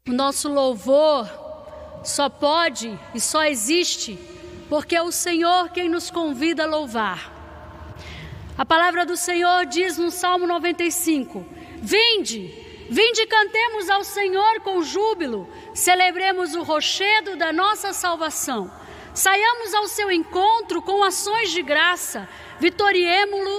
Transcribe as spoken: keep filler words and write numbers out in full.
O nosso louvor só pode e só existe porque é o Senhor quem nos convida a louvar. A palavra do Senhor diz no Salmo noventa e cinco: Vinde, vinde e cantemos ao Senhor com júbilo, celebremos o rochedo da nossa salvação. Saiamos ao seu encontro com ações de graça, vitoriemo-lo